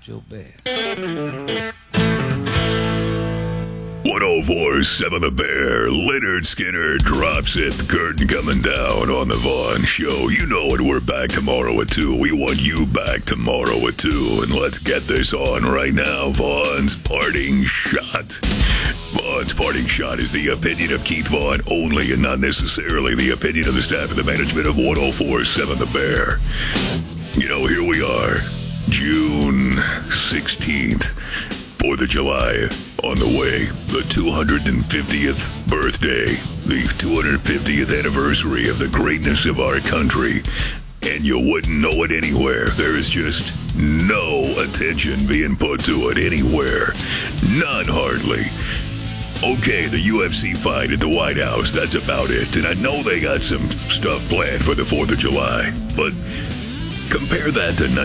your best. 1047 The Bear. Leonard Skinner drops it. The curtain coming down on the Vaughn Show. You know it. We're back tomorrow at 2. We want you back tomorrow at 2. And let's get this on right now. Vaughn's parting shot. Vaughn's parting shot is the opinion of Keith Vaughn only and not necessarily the opinion of the staff and the management of 1047 The Bear. You know, here we are. June 16th. 4th of July on the way. The 250th birthday. The 250th anniversary of the greatness of our country. And you wouldn't know it anywhere. There is just no attention being put to it anywhere. None, hardly. Okay, the UFC fight at the White House, that's about it. And I know they got some stuff planned for the 4th of July. But compare that to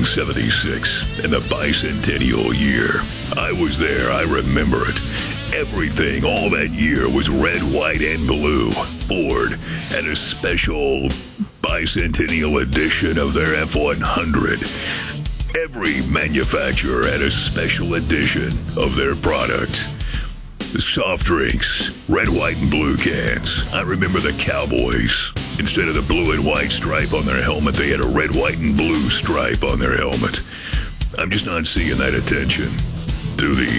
1976 and the bicentennial year. I was there. I remember it. Everything all that year was red, white, and blue. Ford had a special bicentennial edition of their F-100. Every manufacturer had a special edition of their product. The soft drinks, red, white, and blue cans. I remember the Cowboys. Instead of the blue and white stripe on their helmet, they had a red, white, and blue stripe on their helmet. I'm just not seeing that attention to the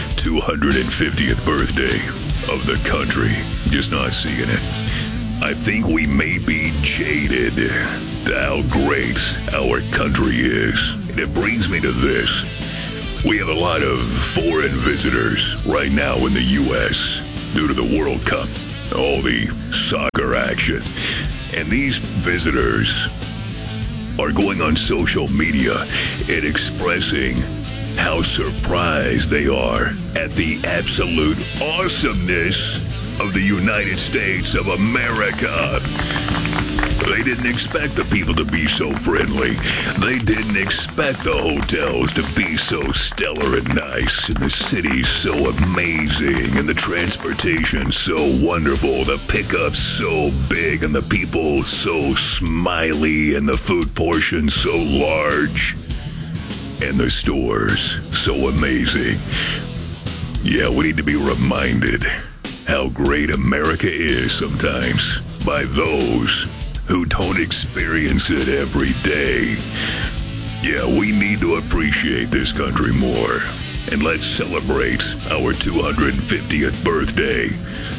250th birthday of the country. Just not seeing it. I think we may be jaded to how great our country is. And it brings me to this. We have a lot of foreign visitors right now in the U.S. due to the World Cup, all the soccer action. And these visitors are going on social media and expressing how surprised they are at the absolute awesomeness of the United States of America. They didn't expect the people to be so friendly. They didn't expect the hotels to be so stellar and nice, and the city so amazing, and the transportation so wonderful, the pickups so big, and the people so smiley, and the food portions so large, and the stores so amazing. Yeah, we need to be reminded how great America is sometimes by those who don't experience it every day. Yeah, we need to appreciate this country more. And let's celebrate our 250th birthday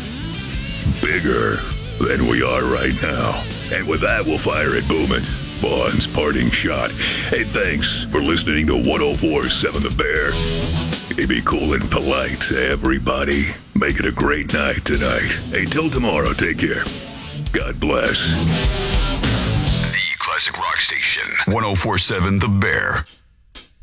bigger than we are right now. And with that, we'll fire at Boom. It's Vaughn's parting shot. Hey, thanks for listening to 1047 The Bear. Hey, be cool and polite to everybody. Make it a great night tonight. Hey, till tomorrow, take care. God bless. The Classic Rock Station. 1047 The Bear.